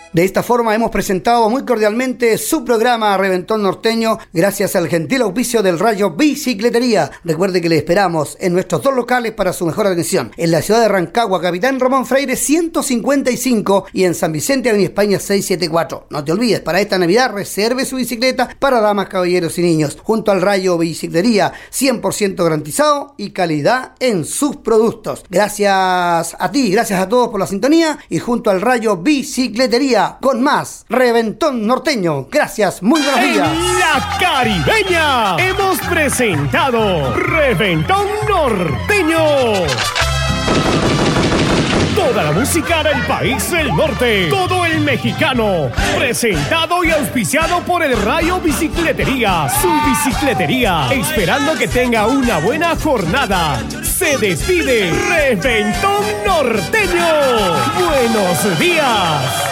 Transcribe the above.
De esta forma hemos presentado muy cordialmente su programa Reventón Norteño gracias al gentil auspicio del Rayo Bicicletería. Recuerde que le esperamos en nuestros dos locales para su mejor atención. En la ciudad de Rancagua, Capitán Ramón Freire 155 y en San Vicente, Avenida España 674. No te olvides, para esta Navidad reserve su bicicleta para damas, caballeros y niños. Junto al Rayo Bicicletería, 100% garantizado y calidad en sus productos. Gracias a ti, gracias a todos por la sintonía y junto al Rayo Bicicletería con más Reventón Norteño. Gracias, muy buenos días. En La Caribeña hemos presentado Reventón Norteño. Toda la música del país del norte, todo el mexicano, presentado y auspiciado por el Rayo Bicicletería, su bicicletería, esperando que tenga una buena jornada. Se despide Reventón Norteño. Buenos días.